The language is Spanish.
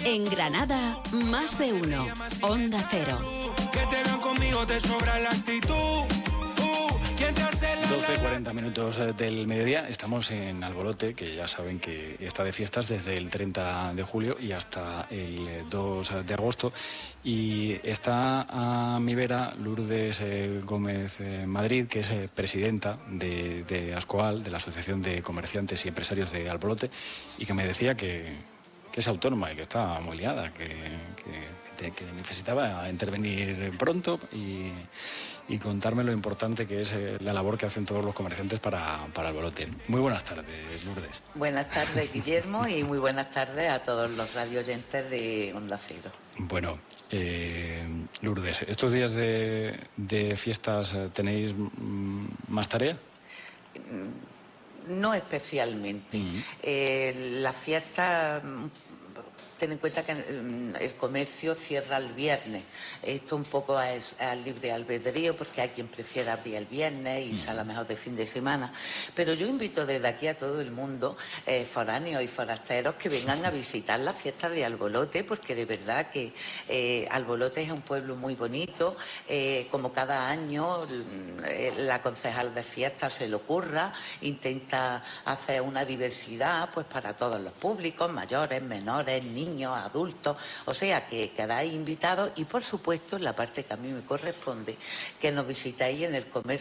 En Granada, más de uno. Onda Cero. Que te vean conmigo, te sobra la actitud. 12:40 minutos del mediodía. Estamos en Albolote, que ya saben que está de fiestas desde el 30 de julio y hasta el 2 de agosto. Y está a mi vera Lourdes Gómez Madrid, que es presidenta de ASCOAL, de la Asociación de Comerciantes y Empresarios de Albolote, y que me decía que es autónoma y que está muy liada, que necesitaba intervenir pronto y contarme lo importante que es la labor que hacen todos los comerciantes para Albolote. Muy buenas tardes, Lourdes. Buenas tardes, Guillermo, y muy buenas tardes a todos los radioyentes de Onda Cero. Bueno, Lourdes, ¿estos días de fiestas tenéis más tarea? No especialmente. La fiesta... Ten en cuenta que el comercio cierra el viernes. Esto un poco es al libre albedrío, porque hay quien prefiere abrir el viernes y sale a lo mejor de fin de semana. Pero yo invito desde aquí a todo el mundo, foráneos y forasteros, que vengan a visitar la fiesta de Albolote, porque de verdad que Albolote es un pueblo muy bonito. Como cada año, la concejal de fiestas se le ocurra, intenta hacer una diversidad pues para todos los públicos, mayores, menores, niños, adultos, o sea que quedáis invitados y por supuesto en la parte que a mí me corresponde, que nos visitáis en el comercio